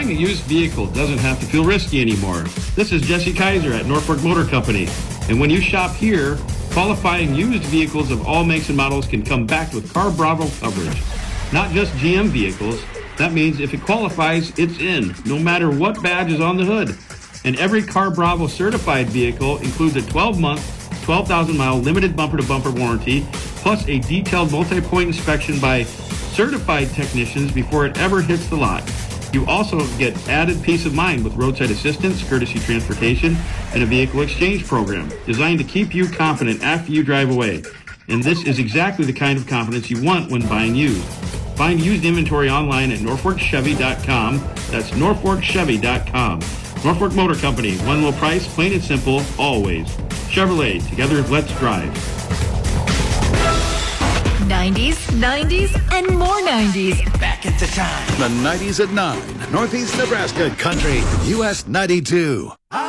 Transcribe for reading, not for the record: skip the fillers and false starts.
Buying a used vehicle doesn't have to feel risky anymore. This is Jesse Kaiser at Norfolk Motor Company. And when you shop here, qualifying used vehicles of all makes and models can come back with Car Bravo coverage. Not just GM vehicles. That means if it qualifies, it's in, no matter what badge is on the hood. And every Car Bravo certified vehicle includes a 12-month, 12,000-mile limited bumper-to-bumper warranty, plus a detailed multi-point inspection by certified technicians before it ever hits the lot. You also get added peace of mind with roadside assistance, courtesy transportation, and a vehicle exchange program designed to keep you confident after you drive away. And this is exactly the kind of confidence you want when buying used. Find used inventory online at NorfolkChevy.com. That's NorfolkChevy.com. Norfolk Motor Company, one low price, plain and simple, always. Chevrolet, together let's drive. 90s, 90s, and more 90s. Back into time. The 90s at 9, Northeast Nebraska Country, US 92.